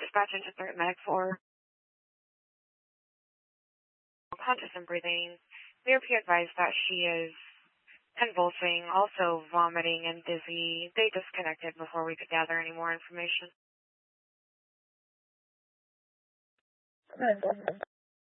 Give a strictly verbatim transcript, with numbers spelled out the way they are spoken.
dispatch into threat medic four. Conscious and breathing. We are advised that she is convulsing, also vomiting and dizzy. They disconnected before we could gather any more information.